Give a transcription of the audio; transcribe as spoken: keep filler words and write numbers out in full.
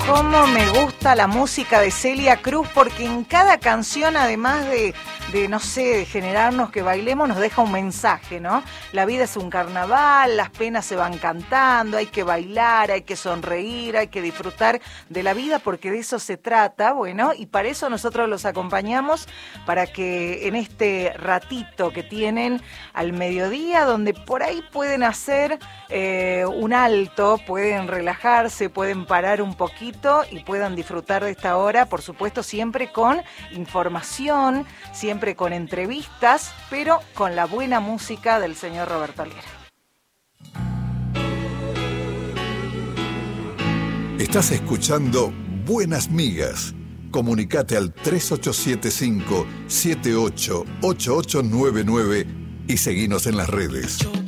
Cómo me gusta la música de Celia Cruz, porque en cada canción, además de, de, no sé, de generarnos que bailemos, nos deja un mensaje, ¿no? La vida es un carnaval, las penas se van cantando, hay que bailar, hay que sonreír, hay que disfrutar de la vida, porque de eso se trata, bueno, y para eso nosotros los acompañamos, para que en este ratito que tienen al mediodía, donde por ahí pueden hacer eh, un alto, pueden relajarse, pueden parar un poquito, y puedan disfrutar de esta hora, por supuesto siempre con información, siempre con entrevistas, pero con la buena música del señor Roberto Aliera. Estás escuchando Buenas Migas. Comunicate al tres ocho siete cinco, siete ocho ocho ocho nueve nueve y seguinos en las redes.